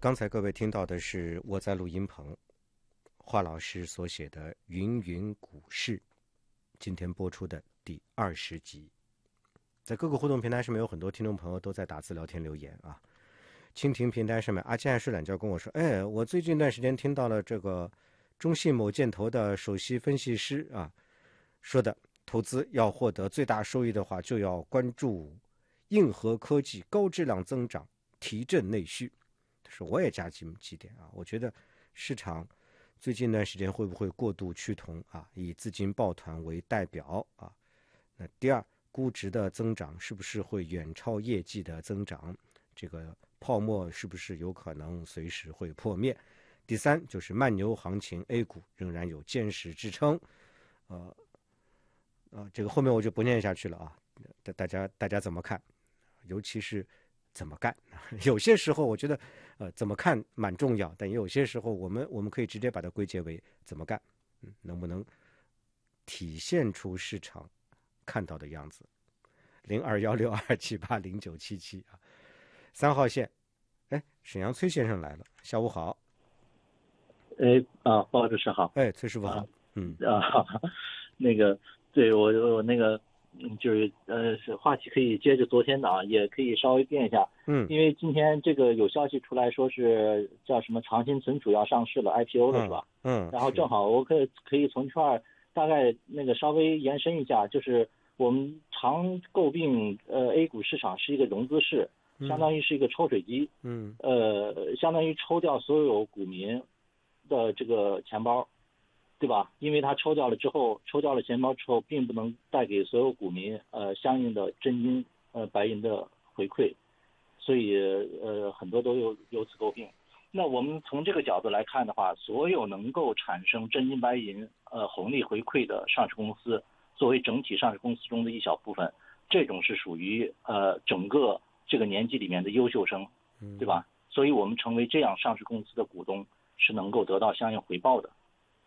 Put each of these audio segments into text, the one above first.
刚才各位听到的是我在录音棚华老师所写的《云云股市》，今天播出的第20集。在各个互动平台上面有很多听众朋友都在打字聊天留言啊。蜻蜓平台上面阿健爱睡懒觉跟我说，我最近一段时间听到了这个中信某建投的首席分析师啊说的，投资要获得最大收益的话，就要关注硬核科技高质量增长，提振内需。说我也加几点啊，我觉得市场最近一段时间会不会过度趋同啊？以资金抱团为代表啊。那第二，估值的增长是不是会远超业绩的增长？这个泡沫是不是有可能随时会破灭？第三，就是慢牛行情 A 股仍然有坚实支撑。这个后面我就不念下去了啊。大家怎么看？尤其是怎么干？有些时候我觉得，怎么看蛮重要，但也有些时候我们可以直接把它归结为怎么干，能不能体现出市场看到的样子？0216278097啊，3号线，沈阳崔先生来了，下午好。 包主持好。 崔师傅好。 那个，对我那个。就是话题可以接着昨天的啊，也可以稍微变一下。因为今天这个有消息出来说是叫什么长鑫存储要上市了 IPO 了是吧？然后正好我可以从这块大概那个稍微延伸一下，就是我们常诟病A 股市场是一个融资市，相当于是一个抽水机。相当于抽掉所有股民的这个钱包。对吧？因为他抽掉了钱包之后，并不能带给所有股民相应的真金白银的回馈，所以很多都有此诟病。那我们从这个角度来看的话，所有能够产生真金白银红利回馈的上市公司，作为整体上市公司中的一小部分，这种是属于整个这个年级里面的优秀生，对吧？所以我们成为这样上市公司的股东，是能够得到相应回报的。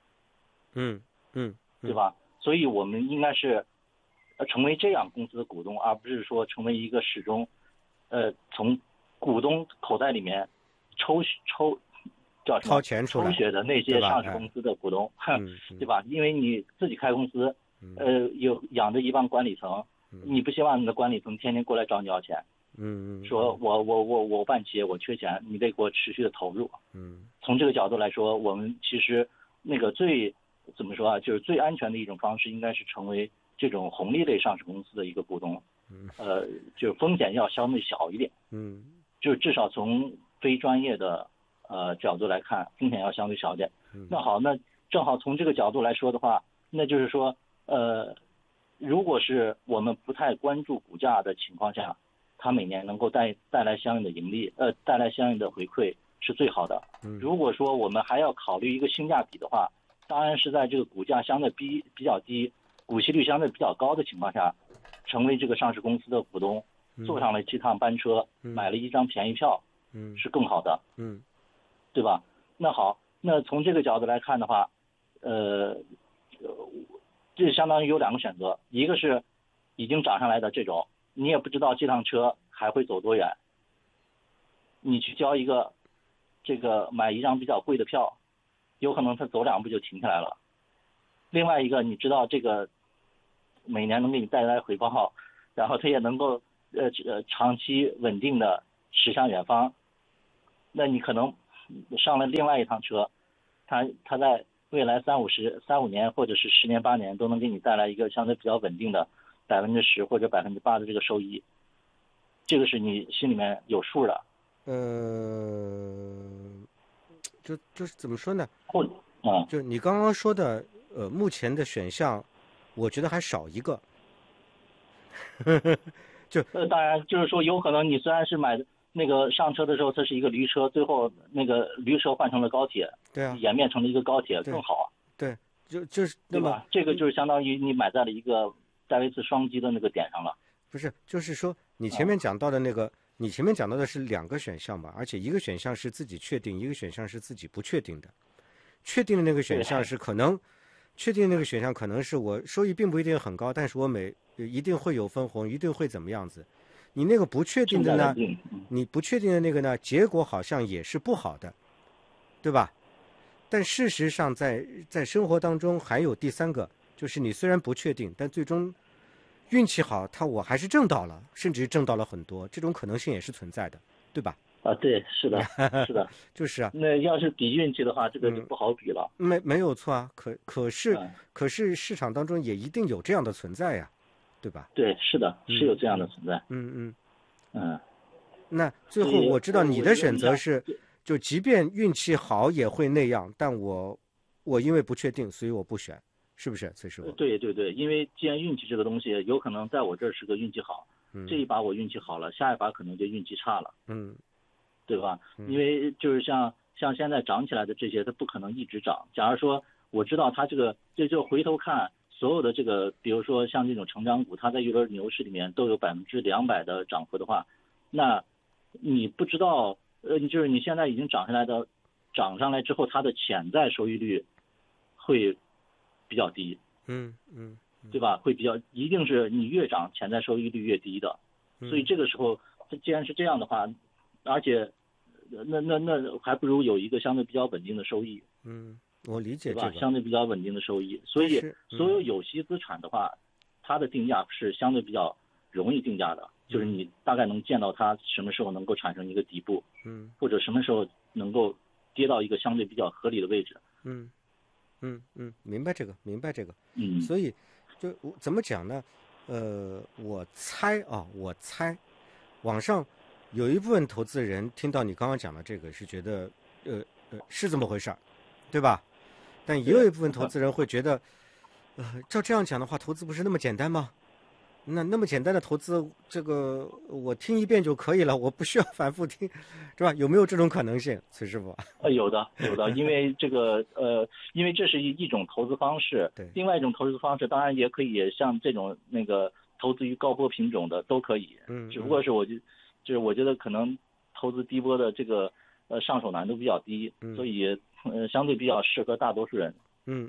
对吧？所以我们应该是成为这样公司的股东，而不是说成为一个始终从股东口袋里面抽钱出来抽血的那些上市公司的股东，对吧？因为你自己开公司，有养着一帮管理层，你不希望你的管理层天天过来找你要钱，说我办企业我缺钱，你得给我持续的投入。从这个角度来说，我们其实那个怎么说啊？就是最安全的一种方式，应该是成为这种红利类上市公司的一个股东。就是风险要相对小一点。就是至少从非专业的角度来看，风险要相对小一点。那好，那正好从这个角度来说的话，那就是说，如果是我们不太关注股价的情况下，它每年能够带来相应的盈利，带来相应的回馈是最好的。如果说我们还要考虑一个性价比的话，当然是在这个股价相对比较低，股息率相对比较高的情况下，成为这个上市公司的股东，坐上了这趟班车，买了一张便宜票，是更好的，对吧？那好，那从这个角度来看的话，这相当于有两个选择，一个是已经涨上来的这种，你也不知道这趟车还会走多远，你去交一个买一张比较贵的票，有可能它走2步就停下来了。另外一个，你知道这个每年能给你带来回报，然后它也能够长期稳定的驶向远方，那你可能上了另外一趟车，它在未来3-5年或者是10年8年都能给你带来一个相对比较稳定的10%或者8%的这个收益，这个是你心里面有数的。 就是怎么说呢？就你刚刚说的，目前的选项，我觉得还少一个。 当然就是说，有可能你虽然是买那个上车的时候，它是一个驴车，最后那个驴车换成了高铁， 对啊， 演变成了一个高铁更好啊。 对，就是对吧？这个就是相当于你买在了一个戴维斯双击的那个点上了。 不是，就是说你前面讲到的那个。你前面讲到的是2个选项吧，而且一个选项是自己确定，一个选项是自己不确定的。确定的那个选项是可能，确定的那个选项可能是我收益并不一定很高，但是我一定会有分红，一定会怎么样子。 你那个不确定的呢，你不确定的那个呢，结果好像也是不好的，对吧？但事实上在生活当中还有第三个，就是你虽然不确定，但最终运气好，我还是挣到了，甚至挣到了很多，这种可能性也是存在的，对吧？ 啊，对，是的，是的， 就是啊。 那要是比运气的话，这个就不好比了。 没有错啊，可是市场当中也一定有这样的存在呀，对吧？ 对，是的，是有这样的存在。 那最后我知道你的选择是，就即便运气好也会那样，但我因为不确定，所以我不选，是不是崔师傅？ 对对对，因为既然运气这个东西有可能在我这儿是个运气好，这一把我运气好了，下一把可能就运气差了，对吧？因为就是像现在涨起来的这些，它不可能一直涨。假如说我知道它这个，就回头看所有的这个，比如说像这种成长股，它在一轮牛市里面都有200%的涨幅的话，那你不知道，就是你现在已经涨上来之后，它的潜在收益率会比较低，对吧？会一定是你越涨，潜在收益率越低的。所以这个时候，既然是这样的话，而且那还不如有一个相对比较稳定的收益。 我理解对吧？相对比较稳定的收益，所以所有有息资产的话，它的定价是相对比较容易定价的，就是你大概能见到它什么时候能够产生一个底部，或者什么时候能够跌到一个相对比较合理的位置。 明白这个。所以就怎么讲呢？我猜网上有一部分投资人听到你刚刚讲的这个是觉得是这么回事儿，对吧？但也有一部分投资人会觉得，照这样讲的话，投资不是那么简单吗？那么简单的投资，这个我听一遍就可以了，我不需要反复听，是吧？有没有这种可能性，崔师傅？ 有的，因为这个因为这是一种投资方式， 对， 另外一种投资方式当然也可以像这种那个投资于高波品种的都可以，只不过是我觉得可能投资低波的这个上手难度比较低，所以相对比较适合大多数人。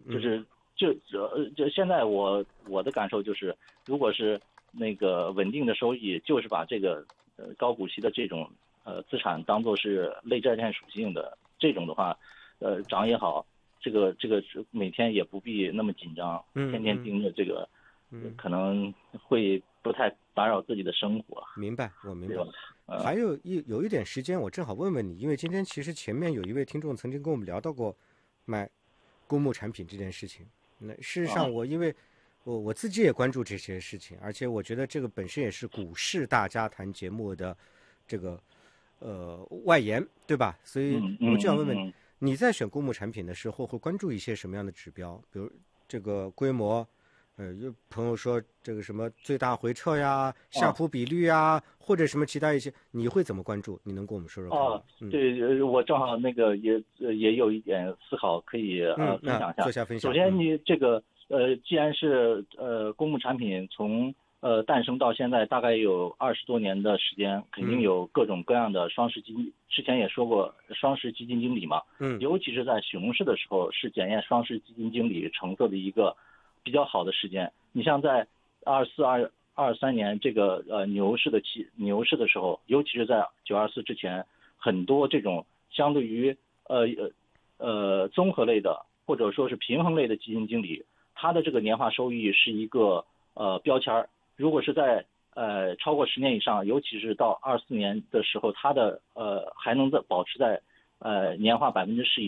就现在我的感受就是，如果是那个稳定的收益，就是把这个高股息的这种资产当做是类债券属性的这种的话，涨也好，这个每天也不必那么紧张，天天盯着这个，可能会不太打扰自己的生活。 明白，我明白。还有一点时间，我正好问问你，因为今天其实前面有一位听众曾经跟我们聊到过买公募产品这件事情。那事实上因为我自己也关注这些事情，而且我觉得这个本身也是股市大家谈节目的这个外延，对吧？所以我就想问问你在选公募产品的时候会关注一些什么样的指标？比如这个规模，有朋友说这个什么最大回撤呀、夏普比率呀，或者什么其他一些，你会怎么关注？你能跟我们说说看吗？ 对，我正好那个也有一点思考可以分享一下。 做下分享。 首先，你这个既然是公募产品从诞生到现在大概有20多年的时间，肯定有各种各样的双十基金。之前也说过双十基金经理嘛，尤其是在熊市的时候，是检验双十基金经理成色的一个比较好的时间。你像在24、23年这个牛市的时候，尤其是在924之前，很多这种相对于综合类的或者说是平衡类的基金经理，他的这个年化收益是一个标签儿。如果是在超过10年以上，尤其是到24年的时候，它的还能保持在年化10%以